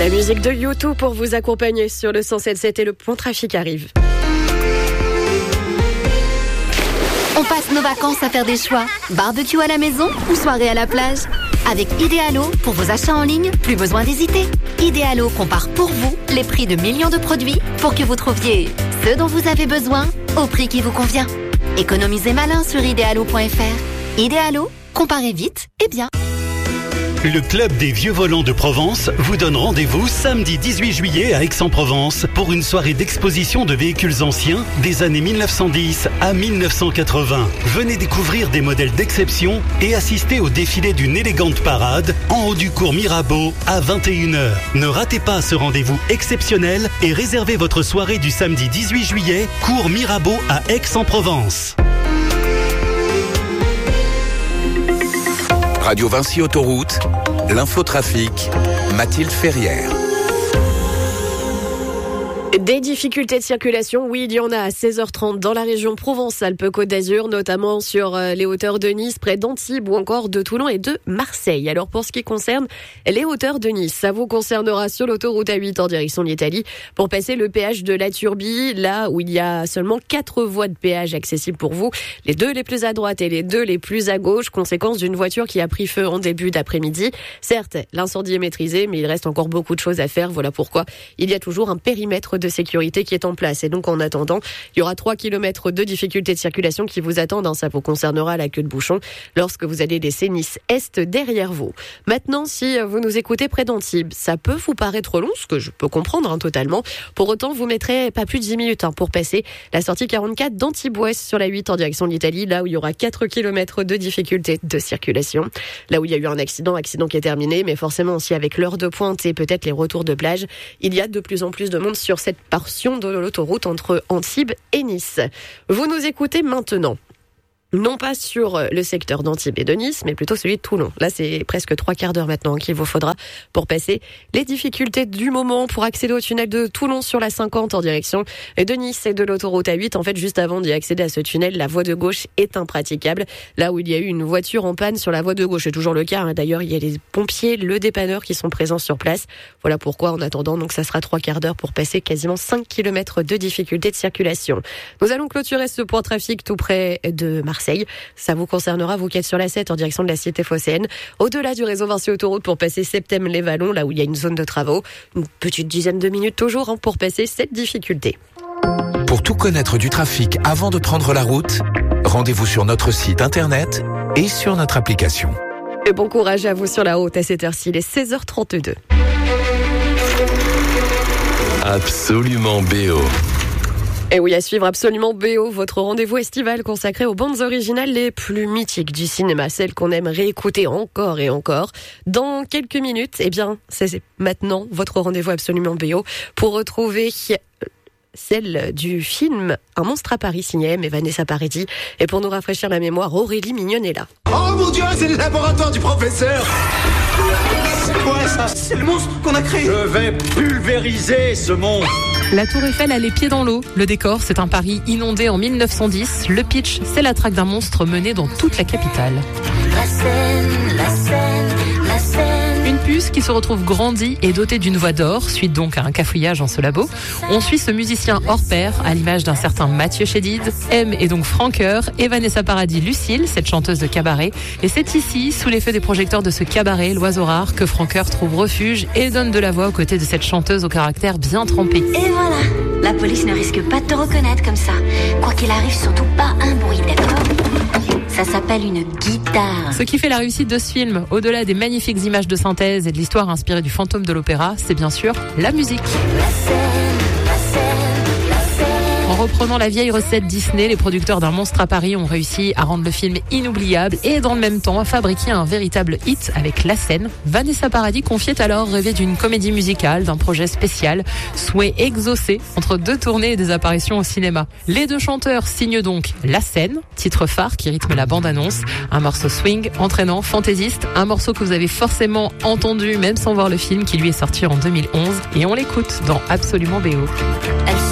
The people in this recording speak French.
La musique de U2 pour vous accompagner sur le 107.7 et le point trafic arrive. On passe nos vacances à faire des choix. Barbecue à la maison ou soirée à la plage. Avec Idealo, pour vos achats en ligne, plus besoin d'hésiter. Idealo compare pour vous les prix de millions de produits pour que vous trouviez ce dont vous avez besoin au prix qui vous convient. Économisez malin sur idealo.fr. Idealo, comparez vite et bien. Le Club des Vieux Volants de Provence vous donne rendez-vous samedi 18 juillet à Aix-en-Provence pour une soirée d'exposition de véhicules anciens des années 1910 à 1980. Venez découvrir des modèles d'exception et assister au défilé d'une élégante parade en haut du cours Mirabeau à 21h. Ne ratez pas ce rendez-vous exceptionnel et réservez votre soirée du samedi 18 juillet, cours Mirabeau à Aix-en-Provence. Radio Vinci Autoroute, l'infotrafic, Mathilde Ferrière. Des difficultés de circulation, oui, il y en a à 16h30 dans la région Provence-Alpes-Côte d'Azur, notamment sur les hauteurs de Nice, près d'Antibes ou encore de Toulon et de Marseille. Alors pour ce qui concerne les hauteurs de Nice, ça vous concernera sur l'autoroute A8 en direction de l'Italie pour passer le péage de la Turbie, là où il y a seulement 4 voies de péage accessibles pour vous, les 2 les plus à droite et les 2 les plus à gauche, conséquence d'une voiture qui a pris feu en début d'après-midi. Certes, l'incendie est maîtrisé, mais il reste encore beaucoup de choses à faire, voilà pourquoi il y a toujours un périmètre de sécurité qui est en place. Et donc, en attendant, il y aura 3 km de difficultés de circulation qui vous attendent. Ça vous concernera la queue de bouchon lorsque vous allez laisser Nice-Est derrière vous. Maintenant, si vous nous écoutez près d'Antibes, ça peut vous paraître long, ce que je peux comprendre totalement. Pour autant, vous mettrez pas plus de 10 minutes pour passer la sortie 44 d'Antibes-Ouest sur la 8 en direction de l'Italie, là où il y aura 4 km de difficultés de circulation. Là où il y a eu un accident qui est terminé, mais forcément aussi avec l'heure de pointe et peut-être les retours de plage, il y a de plus en plus de monde sur cette portion de l'autoroute entre Antibes et Nice. Vous nous écoutez maintenant. Non pas sur le secteur d'Antibes et de Nice, mais plutôt celui de Toulon. Là, c'est presque 3 quarts d'heure maintenant qu'il vous faudra pour passer les difficultés du moment pour accéder au tunnel de Toulon sur la 50 en direction de Nice et de l'autoroute A8. En fait, juste avant d'y accéder à ce tunnel, la voie de gauche est impraticable. Là où il y a eu une voiture en panne sur la voie de gauche, c'est toujours le cas. D'ailleurs, il y a les pompiers, le dépanneur qui sont présents sur place. Voilà pourquoi, en attendant, donc ça sera 3 quarts d'heure pour passer quasiment 5 km de difficultés de circulation. Nous allons clôturer ce point trafic tout près de Marseille. Ça vous concernera, vous qui êtes sur la 7 en direction de la cité phocéenne, au-delà du réseau Vinci Autoroute pour passer Septem-les-Vallons, là où il y a une zone de travaux. Une petite dizaine de minutes toujours pour passer cette difficulté. Pour tout connaître du trafic avant de prendre la route, rendez-vous sur notre site internet et sur notre application. Et bon courage à vous sur la route à cette heure-ci, il est 16h32. Absolument BO. Et oui, à suivre Absolument BO, votre rendez-vous estival consacré aux bandes originales les plus mythiques du cinéma, celles qu'on aime réécouter encore et encore. Dans quelques minutes, c'est maintenant votre rendez-vous Absolument BO pour retrouver celle du film Un monstre à Paris signé M et Vanessa Paradis. Et pour nous rafraîchir la mémoire, Aurélie Mignonne est là. Oh mon Dieu, c'est le laboratoire du professeur. C'est quoi ça? C'est le monstre qu'on a créé. Je vais pulvériser ce monstre. La Tour Eiffel a les pieds dans l'eau. Le décor, c'est un Paris inondé en 1910. Le pitch, c'est la traque d'un monstre mené dans toute la capitale. La scène. Une puce qui se retrouve grandie et dotée d'une voix d'or, suite donc à un cafouillage en ce labo. On suit ce musicien hors pair, à l'image d'un certain Mathieu Chédid. M est donc Francoeur et Vanessa Paradis Lucille, cette chanteuse de cabaret. Et c'est ici, sous les feux des projecteurs de ce cabaret, l'oiseau rare, que Francoeur trouve refuge et donne de la voix aux côtés de cette chanteuse au caractère bien trempé. Et voilà, la police ne risque pas de te reconnaître comme ça. Quoi qu'il arrive, surtout pas un bruit, d'accord ? Ça s'appelle une guitare. Ce qui fait la réussite de ce film, au-delà des magnifiques images de synthèse et de l'histoire inspirée du fantôme de l'opéra, c'est bien sûr la musique. La scène. En reprenant la vieille recette Disney, les producteurs d'Un monstre à Paris ont réussi à rendre le film inoubliable et dans le même temps à fabriquer un véritable hit avec La Scène. Vanessa Paradis confiait alors rêver d'une comédie musicale, d'un projet spécial, souhait exaucé entre 2 tournées et des apparitions au cinéma. Les 2 chanteurs signent donc La Scène, titre phare qui rythme la bande-annonce, un morceau swing, entraînant, fantaisiste, un morceau que vous avez forcément entendu même sans voir le film qui lui est sorti en 2011 et on l'écoute dans Absolument BO.